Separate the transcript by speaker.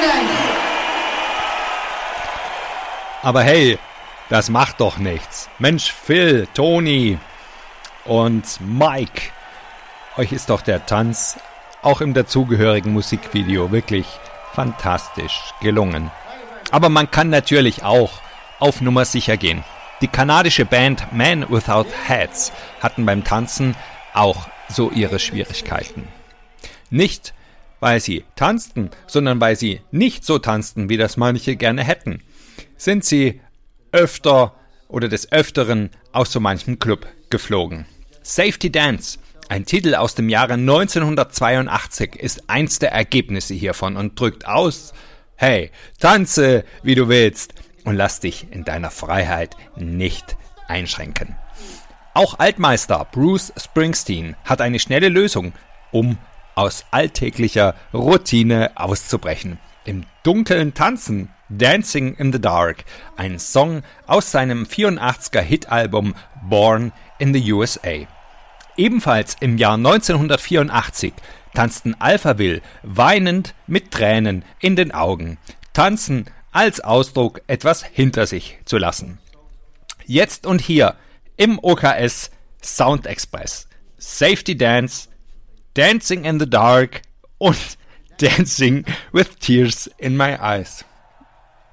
Speaker 1: Aber hey, das macht doch nichts. Mensch, Phil, Toni und Mike, euch ist doch der Tanz auch im dazugehörigen Musikvideo wirklich fantastisch gelungen. Aber man kann natürlich auch auf Nummer sicher gehen. Die kanadische Band Men Without Hats hatten beim Tanzen auch so ihre Schwierigkeiten. Nicht, weil sie tanzten, sondern weil sie nicht so tanzten, wie das manche gerne hätten, sind sie öfter oder des Öfteren aus so manchem Club geflogen. Safety Dance, ein Titel aus dem Jahre 1982, ist eins der Ergebnisse hiervon und drückt aus: Hey, tanze, wie du willst und lass dich in deiner Freiheit nicht einschränken. Auch Altmeister Bruce Springsteen hat eine schnelle Lösung, um aus alltäglicher Routine auszubrechen. Im Dunkeln tanzen, Dancing in the Dark, ein Song aus seinem 84er Hitalbum Born in the USA. Ebenfalls im Jahr 1984 tanzten Alphaville weinend mit Tränen in den Augen. Tanzen als Ausdruck, etwas hinter sich zu lassen. Jetzt und hier im OKS Sound Express. Safety Dance, Dancing in the Dark und Dancing with Tears in My Eyes.